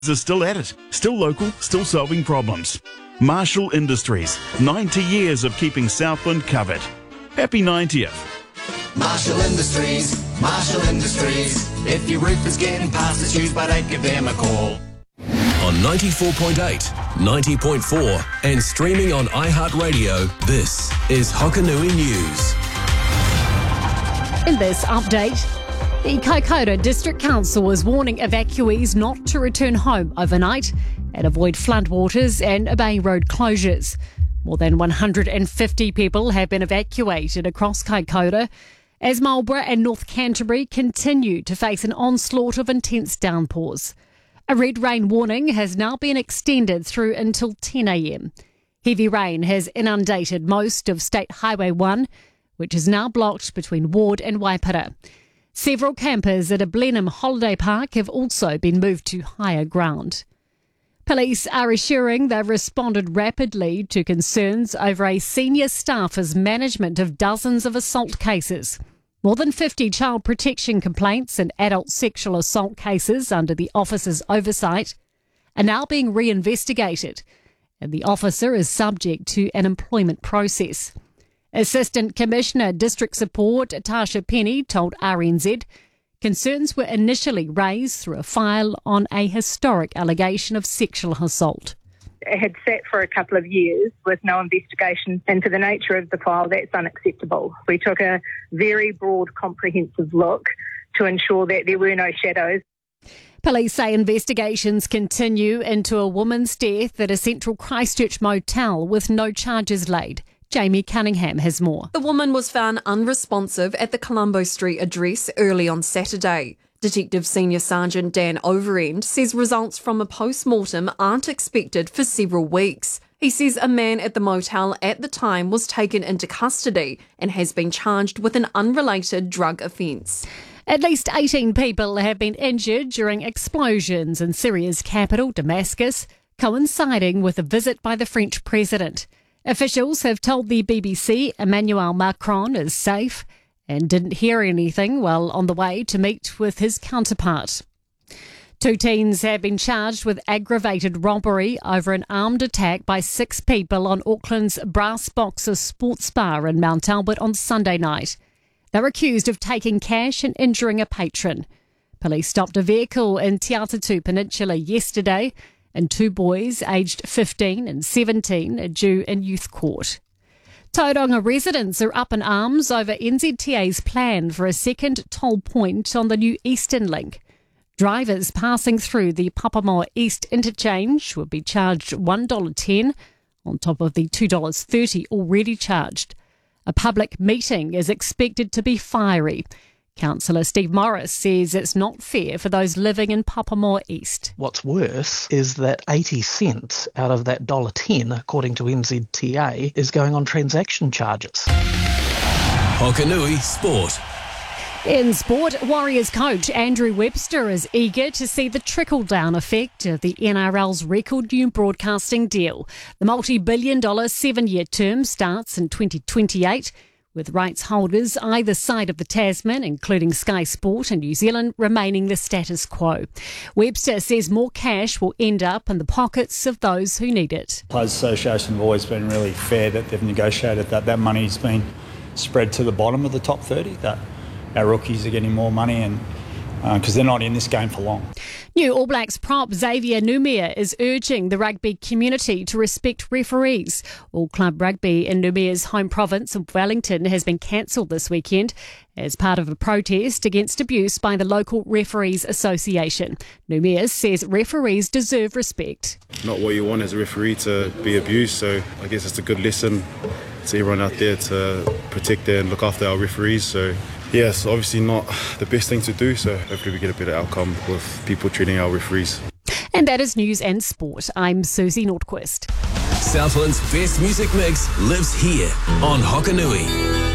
are still at it, still local, still solving problems. Marshall Industries, 90 years of keeping Southland covered. Happy 90th. Marshall Industries, Marshall Industries. If your roof is getting past its use by date, give them a call. On 94.8, 90.4 and streaming on iHeartRadio, this is Hokanui News. In this update, the Kaikoura District Council is warning evacuees not to return home overnight and avoid floodwaters and Bay Road closures. More than 150 people have been evacuated across Kaikoura as Marlborough and North Canterbury continue to face an onslaught of intense downpours. A red rain warning has now been extended through until 10 a.m. Heavy rain has inundated most of State Highway 1, which is now blocked between Ward and Waipara. Several campers at a Blenheim holiday park have also been moved to higher ground. Police are assuring they've responded rapidly to concerns over a senior staffer's management of dozens of assault cases. More than 50 child protection complaints and adult sexual assault cases under the officer's oversight are now being reinvestigated, and the officer is subject to an employment process. Assistant Commissioner District Support Tasha Penny told RNZ concerns were initially raised through a file on a historic allegation of sexual assault. It had sat for a couple of years with no investigation into the nature of the file. That's unacceptable. We took a very broad, comprehensive look to ensure that there were no shadows. Police say investigations continue into a woman's death at a central Christchurch motel with no charges laid. Jamie Cunningham has more. The woman was found unresponsive at the Colombo Street address early on Saturday. Detective Senior Sergeant Dan Overend says results from a post-mortem aren't expected for several weeks. He says a man at the motel at the time was taken into custody and has been charged with an unrelated drug offence. At least 18 people have been injured during explosions in Syria's capital, Damascus, coinciding with a visit by the French president. Officials have told the BBC Emmanuel Macron is safe and didn't hear anything while on the way to meet with his counterpart. 2 teens have been charged with aggravated robbery over an armed attack by 6 people on Auckland's Brass Boxer Sports Bar in Mount Albert on Sunday night. They're accused of taking cash and injuring a patron. Police stopped a vehicle in Te Atatu Peninsula yesterday, and 2 boys aged 15 and 17 are due in youth court. Tauranga residents are up in arms over NZTA's plan for a second toll point on the new Eastern Link. Drivers passing through the Papamoa East interchange will be charged $1.10 on top of the $2.30 already charged. A public meeting is expected to be fiery. Councillor Steve Morris says it's not fair for those living in Papamoa East. What's worse is that 80 cents out of that $1.10, according to NZTA, is going on transaction charges. Hokanui Sport. In sport, Warriors coach Andrew Webster is eager to see the trickle-down effect of the NRL's record new broadcasting deal. The multi-billion-dollar 7-year term starts in 2028, with rights holders either side of the Tasman, including Sky Sport and New Zealand, remaining the status quo. Webster says more cash will end up in the pockets of those who need it. Players Association have always been really fair that they've negotiated that money's been spread to the bottom of the top 30, that our rookies are getting more money and because they're not in this game for long. New All Blacks prop Xavier Numia is urging the rugby community to respect referees. All club rugby in Numia's home province of Wellington has been cancelled this weekend as part of a protest against abuse by the local Referees Association. Numia says referees deserve respect. Not what you want as a referee to be abused, so I guess it's a good lesson to everyone out there to protect and look after our referees. So yes, obviously not the best thing to do, so hopefully we get a better outcome with people treating our referees. And that is news and sport. I'm Susie Nordquist. Southland's best music mix lives here on Hokanui.